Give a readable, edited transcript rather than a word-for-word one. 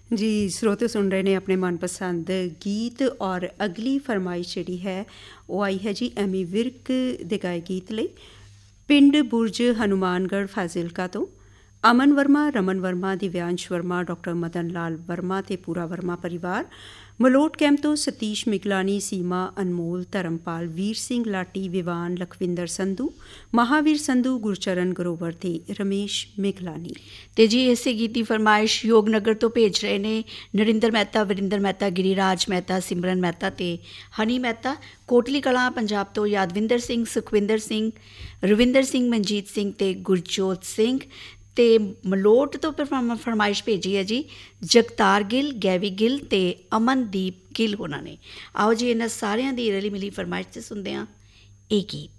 जी श्रोते सुन रहे ने अपने मनपसंद गीत और अगली फरमाइश जी है वो आई है जी एमी विर्क दे गाए गीत लई पिंड बुर्ज हनुमानगढ़ फाजिलका तो अमन वर्मा रमन वर्मा दिव्यांश वर्मा डॉक्टर मदन लाल वर्मा ते पूरा वर्मा परिवार मलोट कैंप तो सतीश मिगलानी सीमा अनमोल धर्मपाल वीर सिंह लाटी विवान लखविंदर संधू महावीर संधू गुरचरण ग्रोवर ते रमेश मिगलानी ਤੇ ਜੀ ਇਸੇ ਗੀਤ ਦੀ ਫਰਮਾਇਸ਼ ਯੋਗਨਗਰ ਤੋਂ ਭੇਜ ਰਹੇ ਨੇ ਨਰਿੰਦਰ ਮਹਿਤਾ, ਵਰਿੰਦਰ ਮਹਿਤਾ, ਗਿਰੀਰਾਜ ਮਹਿਤਾ, ਸਿਮਰਨ ਮਹਿਤਾ ਤੇ ਹਨੀ ਮਹਿਤਾ। ਕੋਟਲੀ ਕਲਾਂ ਪੰਜਾਬ ਤੋਂ ਯਾਦਵਿੰਦਰ ਸਿੰਘ, ਸੁਖਵਿੰਦਰ ਸਿੰਘ, ਰਵਿੰਦਰ ਸਿੰਘ, ਮਨਜੀਤ ਸਿੰਘ ਤੇ ਗੁਰਜੋਤ ਸਿੰਘ। ਤੇ ਮਲੋਟ ਤੋਂ ਫਰਮਾਇਸ਼ ਭੇਜੀ ਹੈ ਜੀ ਜਗਤਾਰ ਗਿੱਲ, ਗੈਵੀ ਗਿੱਲ ਤੇ ਅਮਨਦੀਪ ਗਿੱਲ ਉਹਨਾਂ ਨੇ। ਆਓ ਜੀ ਇਹਨਾਂ ਸਾਰਿਆਂ ਦੀ ਰਲੀ ਮਿਲੀ ਫਰਮਾਇਸ਼ 'ਤੇ ਸੁਣਦੇ ਹਾਂ ਇਹ ਗੀਤ।